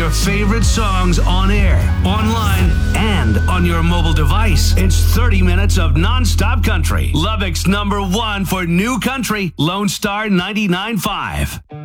your favorite songs on air, online, and on your mobile device. It's 30 minutes of non-stop country. Lubbock's #1 for new country, Lone Star 99.5.